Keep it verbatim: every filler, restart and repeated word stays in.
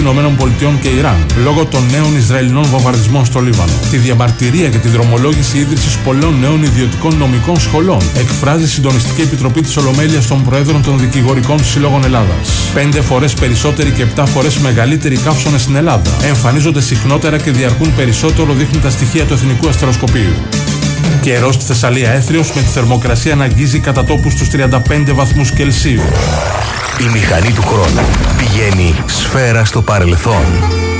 ΗΠΑ και Ιράν λόγω των νέων Ισραηλινών βομβαρδισμών στο Λίβανο. Τη διαμαρτυρία και τη δρομολόγηση ίδρυσης πολλών νέων ιδιωτικών νομικών σχολών εκφράζει η Συντονιστική Επιτροπή της Ολομέλειας των Προέδρων των Δικηγορικών Συλλόγων Ελλάδας. Πέντε φορές περισσότεροι και επτά φορές μεγαλύτεροι καύσωνες στην Ελλάδα εμφανίζονται συχνότερα και διαρκούν περισσότερο, δείχνουν τα στοιχεία του Εθνικού Αστεροσκοπείου. Καιρός στη Θεσσαλία έθριος με τη θερμοκρασία να αγγίζει κατά τόπου στους τριάντα πέντε βαθμούς Κελσίου. Η μηχανή του χρόνου πηγαίνει σφαίρα στο παρελθόν.